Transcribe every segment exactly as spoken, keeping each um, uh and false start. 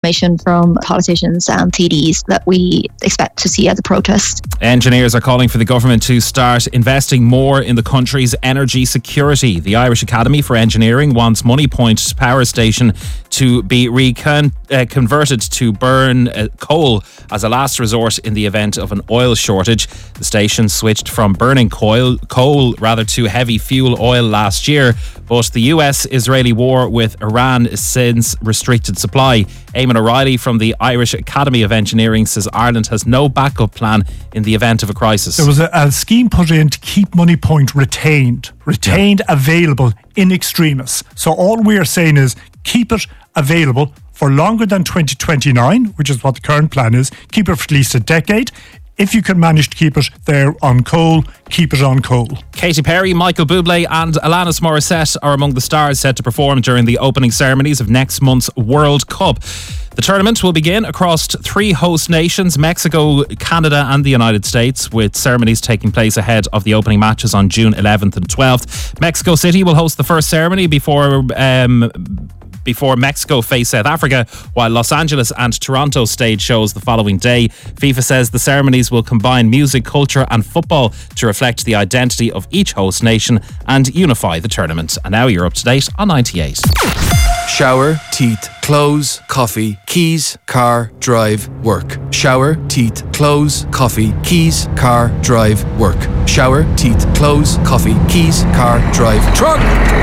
information from politicians and T Ds that we expect to see as a protest. Engineers are calling for the government to start investing more in the country's energy security. The Irish Academy for Engineering wants Moneypoint Power Station to be recon- uh, converted to burn uh, coal as a last resort in the event of an oil shortage. The station switched from burning coal, coal rather to heavy fuel oil last year, but the U S-Israeli war with Iran has since restricted supply. Eamon O'Reilly from the Irish Academy of Engineering says Ireland has no backup plan in the event of a crisis. There was a, a scheme put in to keep Moneypoint retained, retained yeah. available in extremis. So all we are saying is keep it available for longer than twenty twenty-nine, which is what the current plan is. Keep it for at least a decade. If you can manage to keep it there on coal, keep it on coal. Katy Perry, Michael Bublé and Alanis Morissette are among the stars set to perform during the opening ceremonies of next month's World Cup. The tournament will begin across three host nations, Mexico, Canada and the United States, with ceremonies taking place ahead of the opening matches on June eleventh and twelfth. Mexico City will host the first ceremony before... Um, before Mexico face South Africa, while Los Angeles and Toronto stage shows the following day. FIFA says the ceremonies will combine music, culture and football to reflect the identity of each host nation and unify the tournament. And now you're up to date on ninety-eight. Shower, teeth, clothes, coffee, keys, car, drive, work. Shower, teeth, clothes, coffee, keys, car, drive, work. Shower, teeth, clothes, coffee, keys, car, drive, truck.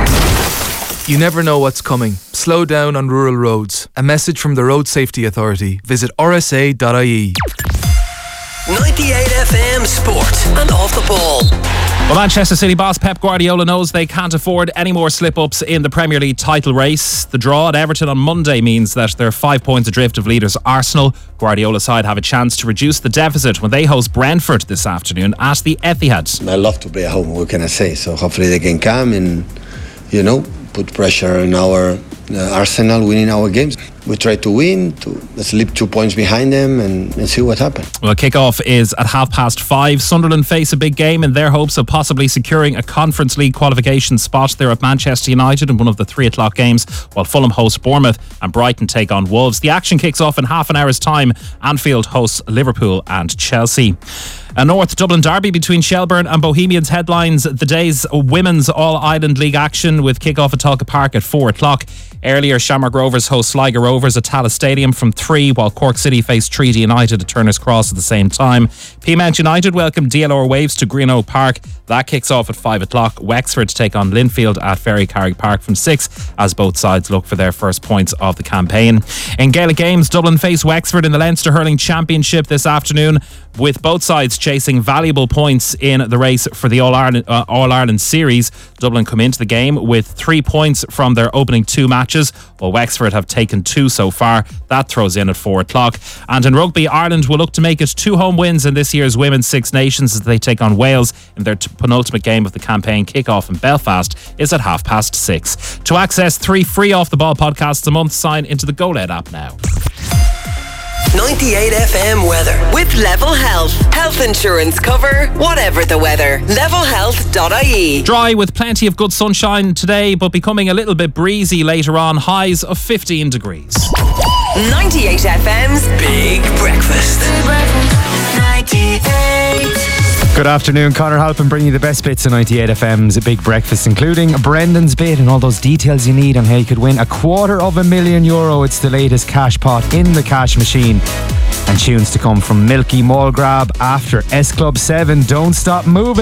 You never know what's coming. Slow down on rural roads. A message from the Road Safety Authority. Visit r s a dot i e. ninety-eight F M Sport and Off the Ball. Well, Manchester City boss Pep Guardiola knows they can't afford any more slip-ups in the Premier League title race. The draw at Everton on Monday means that they're five points adrift of leaders Arsenal. Guardiola's side have a chance to reduce the deficit when they host Brentford this afternoon at the Etihad. I love to play at home, what can I say? So hopefully they can come and, you know, put pressure on our uh, Arsenal winning our games. We try to win, to slip two points behind them and, and see what happens. Well, kick-off is at half past five. Sunderland face a big game in their hopes of possibly securing a Conference League qualification spot. They're at Manchester United in one of the three o'clock games, while Fulham host Bournemouth and Brighton take on Wolves. The action kicks off in half an hour's time. Anfield hosts Liverpool and Chelsea. A North Dublin derby between Shelbourne and Bohemians headlines the day's Women's All-Ireland League action with kick-off at Talca Park at four o'clock. Earlier, Shamrock Rovers host Sligo Rovers at Tallaght Stadium from three, while Cork City face Treaty United at Turner's Cross at the same time. Peamount United welcome D L R Waves to Greenogue Park. That kicks off at five o'clock. Wexford take on Linfield at Ferry Carrick Park from six, as both sides look for their first points of the campaign. In Gaelic games, Dublin face Wexford in the Leinster Hurling Championship this afternoon, with both sides chasing valuable points in the race for the All-Ireland, uh, All-Ireland series. Dublin come into the game with three points from their opening two matches, while Wexford have taken two so far. That throws in at four o'clock. And in rugby, Ireland will look to make it two home wins in this year's Women's Six Nations as they take on Wales in their t- penultimate game of the campaign. Kick-off in Belfast is at half past six. To access three free Off the Ball podcasts a month, sign into the GoLed app now. ninety-eight F M weather with Level Health. Health insurance cover, whatever the weather. level health dot I E. Dry with plenty of good sunshine today, but becoming a little bit breezy later on. Highs of fifteen degrees. ninety-eight F M's Big Breakfast. Big Breakfast. ninety-eight. Good afternoon, Conor Halpin bringing you the best bits of ninety-eight F M's Big Breakfast, including Brendan's bit and all those details you need on how you could win a quarter of a million euro. It's the latest cash pot in the cash machine. And tunes to come from Milky Mall Grab after S Club seven. Don't Stop Moving.